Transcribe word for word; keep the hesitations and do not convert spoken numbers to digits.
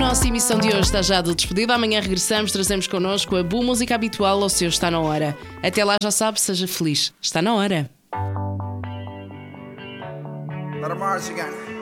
nossa emissão de hoje está já de despedida. Amanhã regressamos, trazemos connosco a boa música habitual ao seu Está na Hora. Até lá, já sabe, seja feliz. Está na hora. Let 'em march again.